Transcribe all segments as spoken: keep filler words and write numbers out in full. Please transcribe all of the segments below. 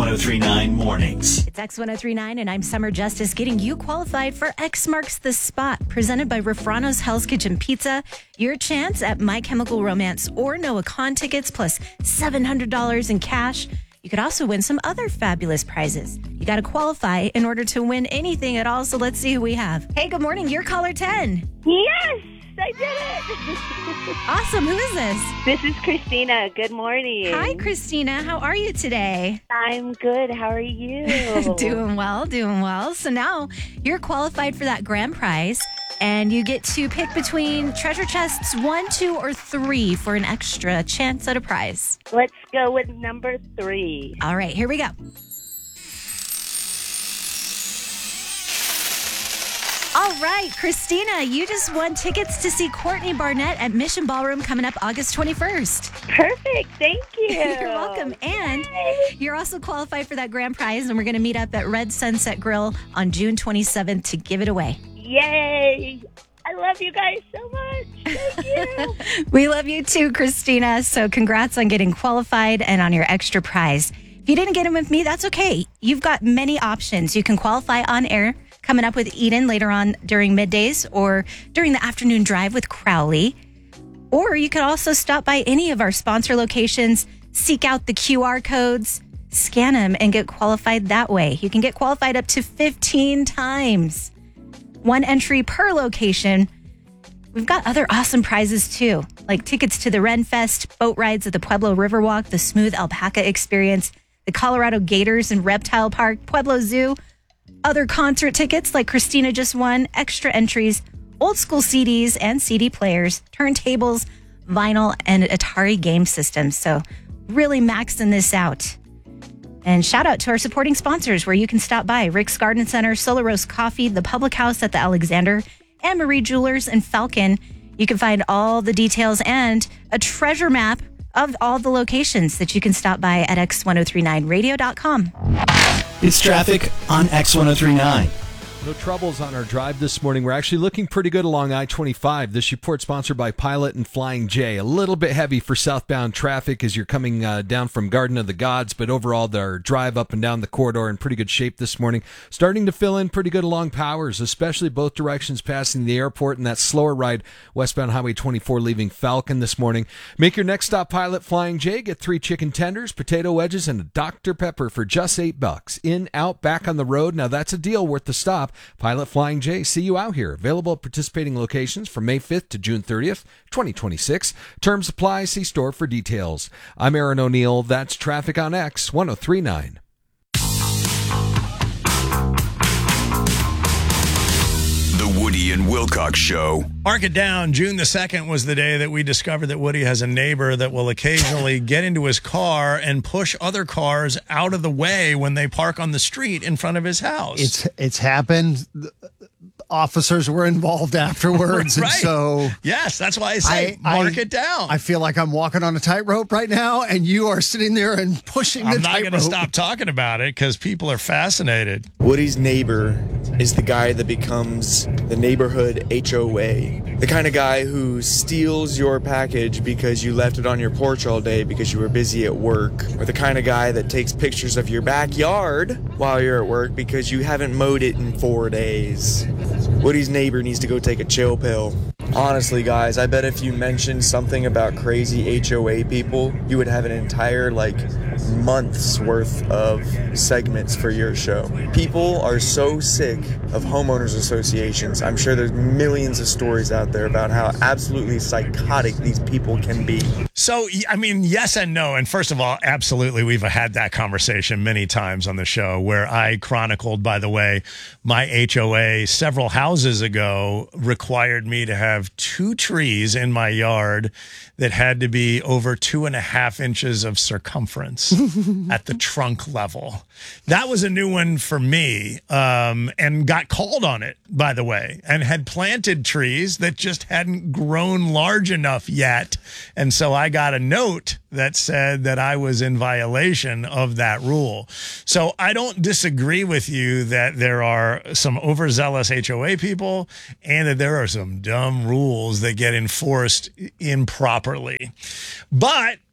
ten thirty-nine Mornings. It's X ten thirty-nine, and I'm Summer Justice, getting you qualified for X Marks the Spot, presented by Refrano's Hell's Kitchen Pizza. Your chance at My Chemical Romance or Noah Kahn tickets, plus seven hundred dollars in cash. You could also win some other fabulous prizes. You got to qualify in order to win anything at all, so let's see who we have. Hey, good morning. You're caller ten. Yes, I did it. Awesome. Who is this? This is Christina. Good morning. Hi, Christina. How are you today? I'm good. How are you? Doing well, doing well. So now you're qualified for that grand prize, and you get to pick between treasure chests one, two, or three for an extra chance at a prize. Let's go with number three. All right, here we go. All right, Christina, you just won tickets to see Courtney Barnett at Mission Ballroom coming up August twenty-first. Perfect. Thank you. You're welcome. And you're also qualified for that grand prize, and we're going to meet up at Red Sunset Grill on June twenty-seventh to give it away. Yay. I love you guys so much. Thank you. We love you too, Christina. So congrats on getting qualified and on your extra prize. If you didn't get in with me, that's okay. You've got many options. You can qualify on air, coming up with Eden later on during middays or during the afternoon drive with Crowley. Or you could also stop by any of our sponsor locations, seek out the Q R codes, scan them, and get qualified that way. You can get qualified up to fifteen times. One entry per location. We've got other awesome prizes too, like tickets to the Ren Fest, boat rides at the Pueblo Riverwalk, the Smooth Alpaca Experience, the Colorado Gators and Reptile Park, Pueblo Zoo, other concert tickets like Christina just won, extra entries, old school C Ds and C D players, turntables, vinyl, and Atari game systems. So really maxing this out. And shout out to our supporting sponsors where you can stop by: Rick's Garden Center, Solar Roast Coffee, the Public House at the Alexander, and Marie Jewelers and Falcon. You can find all the details and a treasure map of all the locations that you can stop by at x ten thirty-nine radio dot com. It's traffic on X ten thirty-nine. No troubles on our drive this morning. We're actually looking pretty good along I twenty-five. This report sponsored by Pilot and Flying J. A little bit heavy for southbound traffic as you're coming uh, down from Garden of the Gods, but overall our drive up and down the corridor in pretty good shape this morning. Starting to fill in pretty good along Powers, especially both directions passing the airport, and that slower ride westbound Highway twenty-four leaving Falcon this morning. Make your next stop Pilot Flying J. Get three chicken tenders, potato wedges, and a Doctor Pepper for just eight bucks. In, out, back on the road. Now that's a deal worth the stop. Pilot Flying J, see you out here. Available at participating locations from May fifth to June thirtieth, twenty twenty-six. Terms apply. See store for details. I'm Aaron O'Neill. That's traffic on X ten thirty-nine. The Woody and Wilcox Show. Mark it down. June the second was the day that we discovered that Woody has a neighbor that will occasionally get into his car and push other cars out of the way when they park on the street in front of his house. It's it's happened. Officers were involved afterwards. Right. And so yes, that's why I say I, mark I, it down. I feel like I'm walking on a tightrope right now, and you are sitting there and pushing the I'm not tightrope. going to stop talking about it because people are fascinated. Woody's neighbor is the guy that becomes the neighborhood H O A. The kind of guy who steals your package because you left it on your porch all day because you were busy at work. Or the kind of guy that takes pictures of your backyard while you're at work because you haven't mowed it in four days. Woody's neighbor needs to go take a chill pill. Honestly, guys, I bet if you mentioned something about crazy H O A people, you would have an entire, like, month's worth of segments for your show. People are so sick of homeowners associations. I'm sure there's millions of stories out there about how absolutely psychotic these people can be. So, I mean, yes and no. And first of all, absolutely, we've had that conversation many times on the show where I chronicled, by the way, my H O A several houses ago required me to have two trees in my yard that had to be over two and a half inches of circumference at the trunk level. That was a new one for me, um, and got called on it, by the way, and had planted trees that just hadn't grown large enough yet. And so I got a note that said that I was in violation of that rule. So I don't disagree with you that there are some overzealous H O A people and that there are some dumb rules that get enforced improperly. But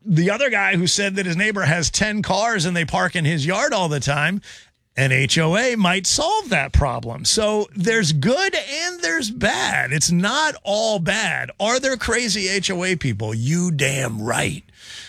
the other guy who said that his neighbor has ten cars and they park in his yard all the time, an H O A might solve that problem. So there's good and there's bad. It's not all bad. Are there crazy H O A people? You damn right.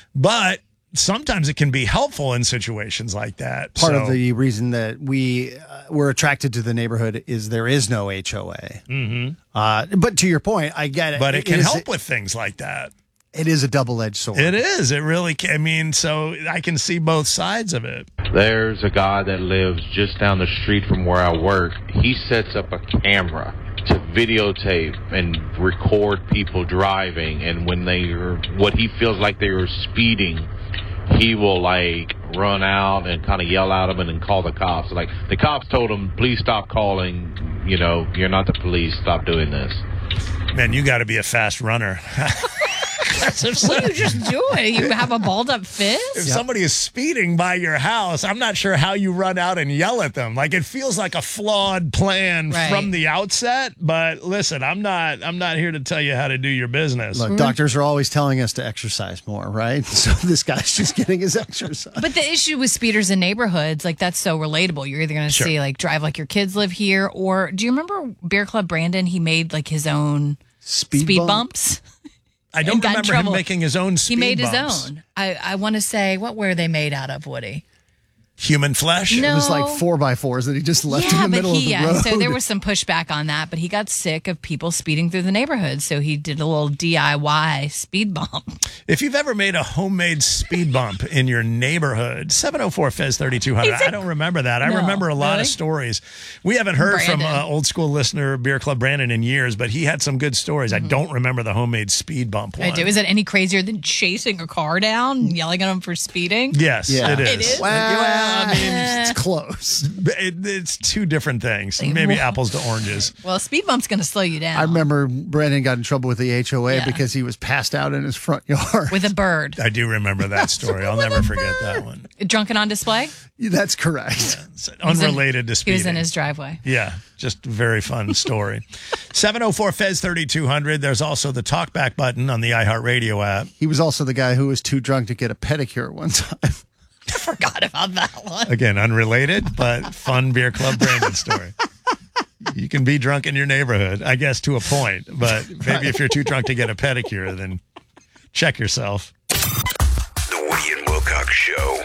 But sometimes it can be helpful in situations like that. Part so, of the reason that we uh, were attracted to the neighborhood is there is no H O A. Mm-hmm. Uh, but to your point, I get it. But it can is, help with things like that. It is a double-edged sword. It is. It really can. I mean, so I can see both sides of it. There's a guy that lives just down the street from where I work. He sets up a camera to videotape and record people driving, and when they are, what he feels like they are speeding, he will like run out and kind of yell at them and then call the cops. Like, the cops told him, please stop calling, you know, you're not the police, stop doing this. Man, you got to be a fast runner. What are you just doing? You have a balled up fist? If somebody is speeding by your house, I'm not sure how you run out and yell at them. Like, it feels like a flawed plan Right. from the outset. But listen, I'm not I'm not here to tell you how to do your business. Look, doctors are always telling us to exercise more, right? So this guy's just getting his exercise. But the issue with speeders in neighborhoods, like, that's so relatable. You're either going to Sure. see, like, drive like your kids live here, or do you remember Bear Club Brandon? He made, like, his own Speed, speed bump? bumps. I don't and got in remember him trouble. making his own speed He made bumps. his own. I, I want to say, what were they made out of, Woody? Human flesh? No. It was like four by fours that he just left yeah, in the middle but of he, the yeah, road. so there was some pushback on that, but he got sick of people speeding through the neighborhood, so he did a little D I Y speed bump. If you've ever made a homemade speed bump in your neighborhood, seven oh four Fez thirty-two hundred. I don't remember that. I No, remember a lot really? of stories. We haven't heard from Brandon. uh, old school listener Beer Club Brandon in years, but he had some good stories. Mm-hmm. I don't remember the homemade speed bump one. I do. Is it any crazier than chasing a car down and yelling at him for speeding? Yes, Yeah. it is. It is? Well, I mean, It's close. it, it's two different things. Maybe apples to oranges. Well, a speed bump's going to slow you down. I remember Brandon got in trouble with the H O A Yeah. because he was passed out in his front yard. With a bird. I do remember that story. I'll never forget that one. Drunken on display? That's correct. It's unrelated to He speeding. was in his driveway. Yeah, just a very fun story. seven oh four Fez thirty-two hundred. There's also the talkback button on the iHeartRadio app. He was also the guy who was too drunk to get a pedicure one time. Forgot about that one. Again, unrelated, but fun Beer Club Brandon story. You can be drunk in your neighborhood, I guess, to a point. But maybe if you're too drunk to get a pedicure, then check yourself. The Woody and Wilcox Show.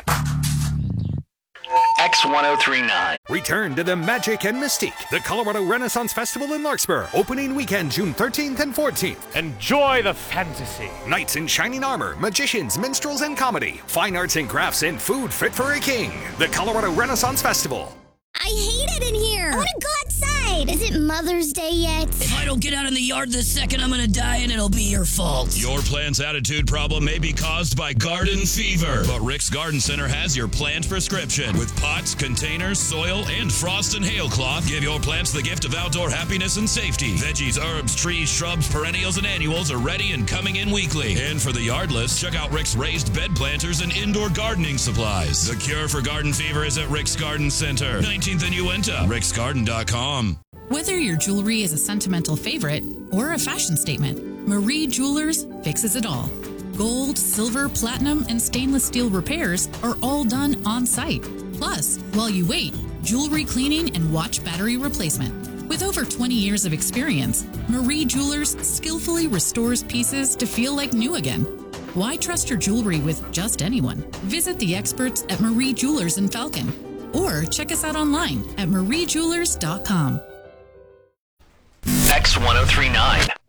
X ten thirty-nine. Return to the magic and mystique. The Colorado Renaissance Festival in Larkspur. Opening weekend, June thirteenth and fourteenth. Enjoy the fantasy. Knights in shining armor, magicians, minstrels, and comedy. Fine arts and crafts and food fit for a king. The Colorado Renaissance Festival. I hate it in here. I want to go outside. Is it Mother's Day yet? If I don't get out in the yard this second, I'm going to die and it'll be your fault. Your plant's attitude problem may be caused by garden fever, but Rick's Garden Center has your plant prescription. With pots, containers, soil, and frost and hail cloth, give your plants the gift of outdoor happiness and safety. Veggies, herbs, trees, shrubs, perennials, and annuals are ready and coming in weekly. And for the yardless, check out Rick's raised bed planters and indoor gardening supplies. The cure for garden fever is at Rick's Garden Center, nineteenth and Uinta, ricks garden dot com. Whether your jewelry is a sentimental favorite or a fashion statement, Marie Jewelers fixes it all. Gold, silver, platinum, and stainless steel repairs are all done on site. Plus, while you wait, jewelry cleaning and watch battery replacement. With over twenty years of experience, Marie Jewelers skillfully restores pieces to feel like new again. Why trust your jewelry with just anyone? Visit the experts at Marie Jewelers in Falcon. Or check us out online at marie jewelers dot com. X ten thirty-nine.